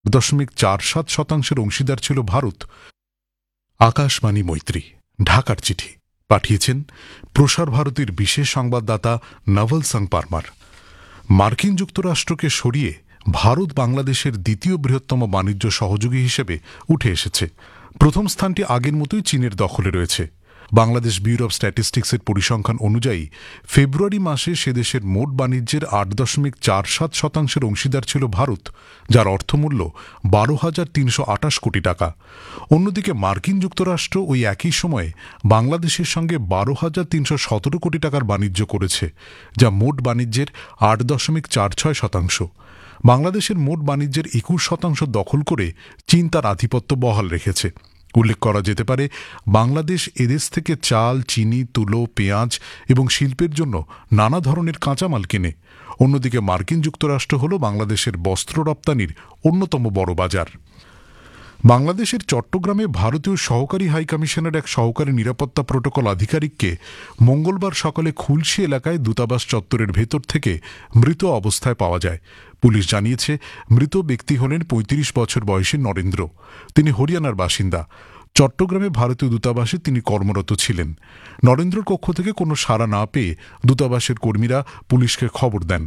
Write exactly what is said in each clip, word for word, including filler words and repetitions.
দশমিক চার সাত শতাংশের অংশীদার ছিল ভারত। আকাশবাণী মৈত্রী, ঢাকার চিঠি পাঠিয়েছেন প্রসার ভারতীর বিশেষ সংবাদদাতা নভল সং পারমার। মার্কিন যুক্তরাষ্ট্রকে সরিয়ে ভারত বাংলাদেশের দ্বিতীয় বৃহত্তম বাণিজ্য সহযোগী হিসেবে উঠে এসেছে। প্রথম স্থানটি আগের মতোই চীনের দখলে রয়েছে। বাংলাদেশ ব্যুরো অব স্ট্যাটিস্টিক্সের পরিসংখ্যান অনুযায়ী ফেব্রুয়ারি মাসে সে দেশের মোট বাণিজ্যের আট দশমিক চার সাত শতাংশের অংশীদার ছিল ভারত, যার অর্থমূল্য বারো হাজার তিনশো আটাশ কোটি টাকা। অন্যদিকে মার্কিন যুক্তরাষ্ট্র ওই একই সময়ে বাংলাদেশের সঙ্গে বারো হাজার তিনশো সতেরো কোটি টাকার বাণিজ্য করেছে, যা মোট বাণিজ্যের আট দশমিক চার ছয় শতাংশ। বাংলাদেশের মোট বাণিজ্যের একুশ শতাংশ দখল করে চীন তার আধিপত্য বহাল রেখেছে। উল্লেখ করা যেতে পারে, বাংলাদেশ এদেশ থেকে চাল, চিনি, তুলো, পেঁয়াজ এবং শিল্পের জন্য নানা ধরনের কাঁচামাল কেনে। অন্যদিকে মার্কিন যুক্তরাষ্ট্র হল বাংলাদেশের বস্ত্র রপ্তানির অন্যতম বড় বাজার। বাংলাদেশের চট্টগ্রামে ভারতীয় সহকারী হাইকমিশনের এক সহকারী নিরাপত্তা প্রোটোকল আধিকারিককে মঙ্গলবার সকালে খুলশী এলাকায় দূতাবাস চত্বরের ভেতর থেকে মৃত অবস্থায় পাওয়া যায়। পুলিশ জানিয়েছে, মৃত ব্যক্তি হলেন পঁয়ত্রিশ বছর বয়সী নরেন্দ্র। তিনি হরিয়ানার বাসিন্দা। চট্টগ্রামে ভারতীয় দূতাবাসে তিনি কর্মরত ছিলেন। নরেন্দ্রর কক্ষ থেকে কোনো সাড়া না পেয়ে দূতাবাসের কর্মীরা পুলিশকে খবর দেন।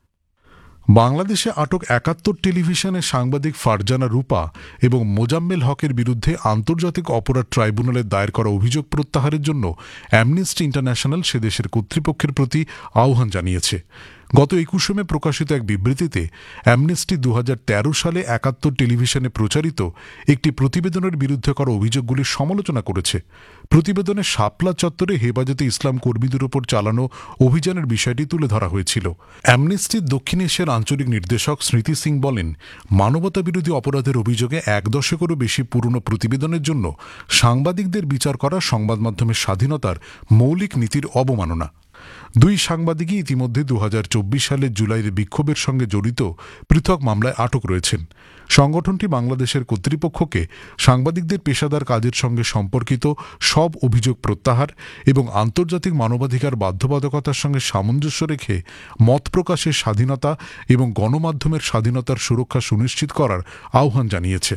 বাংলাদেশে আটক একাত্তর টেলিভিশনের সাংবাদিক ফারজানা রূপা এবং মোজাম্মেল হকের বিরুদ্ধে আন্তর্জাতিক অপরাধ ট্রাইব্যুনালে দায়ের করা অভিযোগ প্রত্যাহারের জন্য অ্যামনেস্টি ইন্টারন্যাশনাল সে দেশের কর্তৃপক্ষের প্রতি আহ্বান জানিয়েছে। গত একুশে মে প্রকাশিত এক বিবৃতিতে অ্যামনেস্টি দু হাজার তেরো সালে একাত্তর টেলিভিশনে প্রচারিত একটি প্রতিবেদনের বিরুদ্ধে করা অভিযোগগুলির সমালোচনা করেছে। প্রতিবেদনে শাপলা চত্বরে হেফাজতে ইসলাম কর্মীদের উপর চালানো অভিযানের বিষয়টি তুলে ধরা হয়েছিল। অ্যামনেস্টির দক্ষিণ এশিয়ার আঞ্চলিক নির্দেশক স্মৃতি সিং বলেন, মানবতাবিরোধী অপরাধের অভিযোগে এক দশকেরও বেশি পুরনো প্রতিবেদনের জন্য সাংবাদিকদের বিচার করা সংবাদ মাধ্যমের স্বাধীনতার মৌলিক নীতির অবমাননা। দুই সাংবাদিকই ইতিমধ্যে দু হাজার চব্বিশ সালের জুলাইয়ের বিক্ষোভের সঙ্গে জড়িত পৃথক মামলায় আটক রয়েছেন। সংগঠনটি বাংলাদেশের কর্তৃপক্ষকে সাংবাদিকদের পেশাদার কাজের সঙ্গে সম্পর্কিত সব অভিযোগ প্রত্যাহার এবং আন্তর্জাতিক মানবাধিকার বাধ্যবাধকতার সঙ্গে সামঞ্জস্য রেখে মত প্রকাশের স্বাধীনতা এবং গণমাধ্যমের স্বাধীনতার সুরক্ষা সুনিশ্চিত করার আহ্বান জানিয়েছে।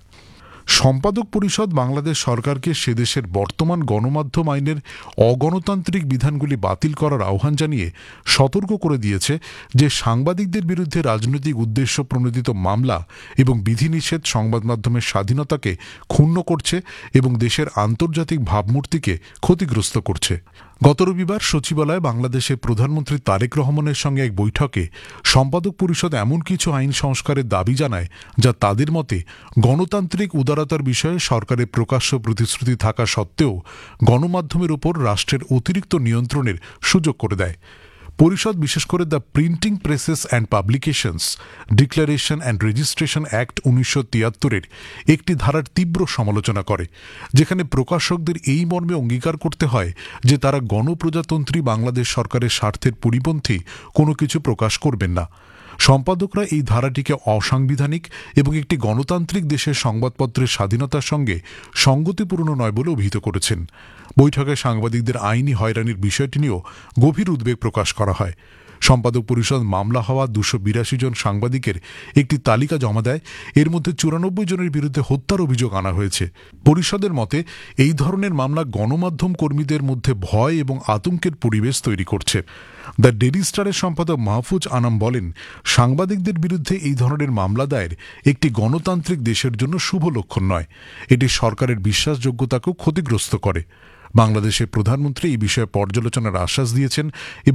সম্পাদক পরিষদ বাংলাদেশ সরকারকে সে দেশের বর্তমান গণমাধ্যম আইনের অগণতান্ত্রিক বিধানগুলি বাতিল করার আহ্বান জানিয়ে সতর্ক করে দিয়েছে যে সাংবাদিকদের বিরুদ্ধে রাজনৈতিক উদ্দেশ্য প্রণোদিত মামলা এবং বিধিনিষেধ সংবাদ মাধ্যমের স্বাধীনতাকে ক্ষুণ্ণ করছে এবং দেশের আন্তর্জাতিক ভাবমূর্তিকে ক্ষতিগ্রস্ত করছে। গত রবিবার সচিবালয়ে বাংলাদেশের প্রধানমন্ত্রী তারেক রহমানের সঙ্গে এক বৈঠকে সম্পাদক পরিষদ এমন কিছু আইন সংস্কারের দাবি জানায় যা তাদের মতে গণতান্ত্রিক উদারতার বিষয়ে সরকারের প্রকাশ্য প্রতিশ্রুতি থাকা সত্ত্বেও গণমাধ্যমের উপর রাষ্ট্রের অতিরিক্ত নিয়ন্ত্রণের সুযোগ করে দেয়। পরিষদ বিশেষ করে the printing process and publications declaration and registration act উনিশশো তিয়াত্তরের একটি ধারার তীব্র সমালোচনা করে, যেখানে প্রকাশকদের এই মর্মে অঙ্গীকার করতে হয় যে তারা গণপ্রজাতন্ত্রী বাংলাদেশ সরকারের স্বার্থের পরিপন্থী কোনো কিছু প্রকাশ করবেন না। সম্পাদকরা এই ধারাটিকে অসাংবিধানিক এবং একটি গণতান্ত্রিক দেশের সংবাদপত্রের স্বাধীনতার সঙ্গে সঙ্গতিপূর্ণ নয় বলে অভিহিত করেছেন। বৈঠকে সাংবাদিকদের আইনি হয়রানির বিষয়টি নিয়েও গভীর উদ্বেগ প্রকাশ করা হয়। সম্পাদক পরিষদ মামলা হওয়া দুশো বিরাশি জন সাংবাদিকের একটি তালিকা জমা দেয়। এর মধ্যে চুরানব্বই জনের বিরুদ্ধে হত্যার অভিযোগ আনা হয়েছে। পরিষদের মতে এই ধরনের মামলা গণমাধ্যম কর্মীদের মধ্যে ভয় এবং আতঙ্কের পরিবেশ তৈরি করছে। দ্য ডেইলি স্টারের সম্পাদক মাহফুজ আনাম বলেন, সাংবাদিকদের বিরুদ্ধে এই ধরনের মামলা দায়ের একটি গণতান্ত্রিক দেশের জন্য শুভ লক্ষণ নয়। এটি সরকারের বিশ্বাসযোগ্যতাকেও ক্ষতিগ্রস্ত করে। বাংলাদেশের প্রধানমন্ত্রী এই বিষয়ে পর্যালোচনার আশ্বাস দিয়েছেন।